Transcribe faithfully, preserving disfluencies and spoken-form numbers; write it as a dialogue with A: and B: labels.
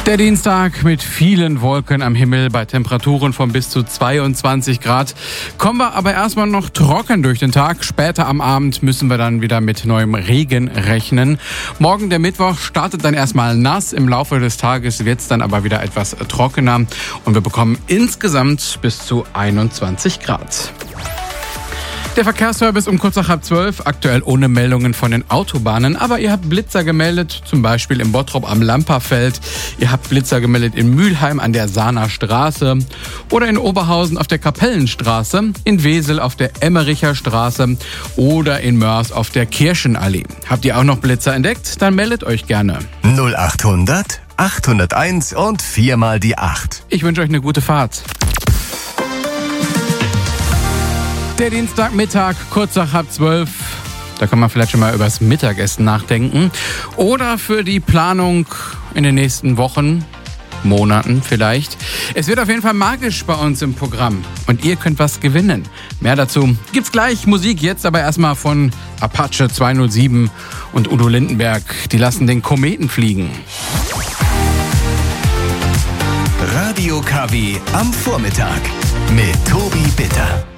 A: Der Dienstag mit vielen Wolken am Himmel bei Temperaturen von bis zu zweiundzwanzig Grad. Kommen wir aber erstmal noch trocken durch den Tag. Später am Abend müssen wir dann wieder mit neuem Regen rechnen. Morgen, der Mittwoch, startet dann erstmal nass. Im Laufe des Tages wird es dann aber wieder etwas trockener. Und wir bekommen insgesamt bis zu einundzwanzig Grad. Der Verkehrsservice um kurz nach halb zwölf, aktuell ohne Meldungen von den Autobahnen. Aber ihr habt Blitzer gemeldet, zum Beispiel in Bottrop am Lamperfeld. Ihr habt Blitzer gemeldet in Mülheim an der Sahner Straße oder in Oberhausen auf der Kapellenstraße, in Wesel auf der Emmericher Straße oder in Mörs auf der Kirchenallee. Habt ihr auch noch Blitzer entdeckt? Dann meldet euch gerne.
B: null achthundert achthunderteins und viermal die acht.
A: Ich wünsche euch eine gute Fahrt. Der Dienstagmittag, kurz nach halb zwölf. Da kann man vielleicht schon mal über das Mittagessen nachdenken. Oder für die Planung in den nächsten Wochen, Monaten vielleicht. Es wird auf jeden Fall magisch bei uns im Programm. Und ihr könnt was gewinnen. Mehr dazu gibt's gleich. Musik jetzt aber erstmal von Apache zweihundertsieben und Udo Lindenberg. Die lassen den Kometen fliegen.
B: Radio K W am Vormittag mit Tobi Bitter.